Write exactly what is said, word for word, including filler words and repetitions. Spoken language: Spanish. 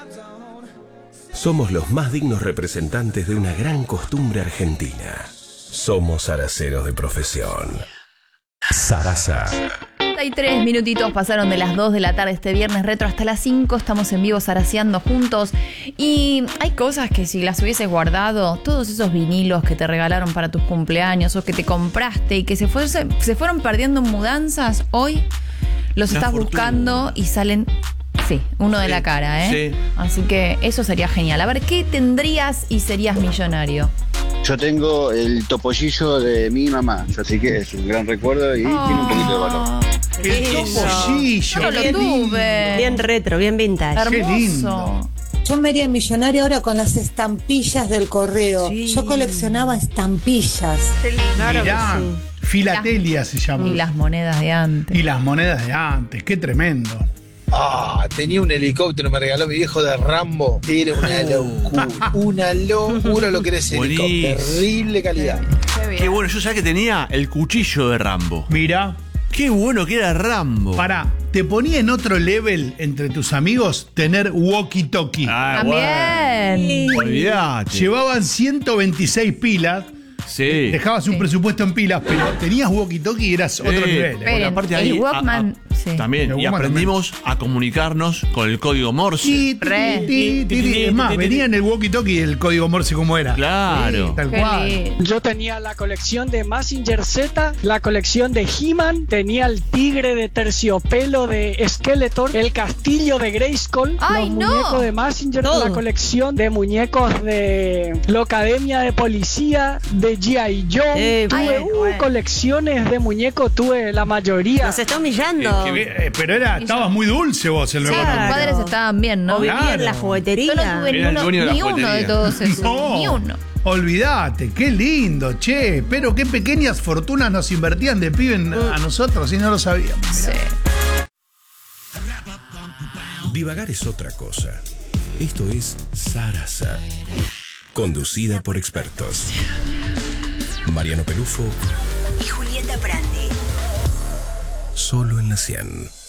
Somos los más dignos representantes de una gran costumbre argentina. Somos zaraceros de profesión. Zaraza. treinta y tres minutitos pasaron de las dos de la tarde este viernes retro hasta las cinco. Estamos en vivo zaraceando juntos. Y hay cosas que si las hubieses guardado, todos esos vinilos que te regalaron para tus cumpleaños o que te compraste y que se, fuese, se fueron perdiendo en mudanzas, hoy los La estás fortuna. buscando y salen... Sí, uno de Sí, la cara, ¿eh? sí. Así que eso sería genial. A ver, ¿qué tendrías y serías millonario? Yo tengo el topollillo de mi mamá, así que es un gran recuerdo y tiene un poquito de valor. El topollillo. Yo lo Qué lindo. tuve. Bien retro, bien vintage. Hermoso. Qué lindo. Yo me haría millonaria ahora con las estampillas del correo. Sí. Yo coleccionaba estampillas. Claro Mirá, que sí. filatelia se llama. Y las monedas de antes. Y las monedas de antes, qué tremendo. Ah, tenía un helicóptero, me regaló mi viejo de Rambo. Era una locura, una locura lo que era ese Buenísimo. helicóptero. Terrible calidad. Qué bien. Qué bueno, yo sabía que tenía el cuchillo de Rambo. Mira, Qué bueno que era Rambo. pará, te ponía en otro level entre tus amigos tener walkie-talkie. Ah, También. bueno. Olvidate. Llevaban ciento veintiséis pilas, Sí. dejabas un Sí. presupuesto en pilas, pero tenías walkie-talkie y eras otro Sí. nivel. ¿eh? Esperen, aparte el ahí, Walkman, a- a- sí. También, El y Walkman aprendimos a comunicarnos con el código Morse. Ti, ti, Re. ti, ti, ti. Es más, venía en el walkie-talkie el código Morse como era. Claro. Sí, tal Qué cual. lindo. Yo tenía la colección de Mazinger Z, la colección de He-Man, tenía el tigre de terciopelo de Skeletor, el castillo de Grayskull, ¡Ay, los no! muñecos de Mazinger, Todo. la colección de muñecos de la Academia de Policía, de G I. Joe. Eh, tuve bueno, uh, bueno. colecciones de muñecos, tuve la mayoría. Nos está humillando. Eh, eh, pero era, estabas muy dulce vos el Sí, nuevo tus Claro. padres estaban bien, ¿no? O vivía Claro. en la juguetería. Yo no tuve Era el ni uno, dueño de la ni uno de juguetería. todos esos. No. Ni uno. Olvídate, qué lindo, che. Pero qué pequeñas fortunas nos invertían de pibe en- a nosotros y no lo sabíamos. Sí. Divagar es otra cosa. Esto es Zaraza. Conducida por expertos. Mariano Pelufo, y Julieta Prandi. solo en la cien.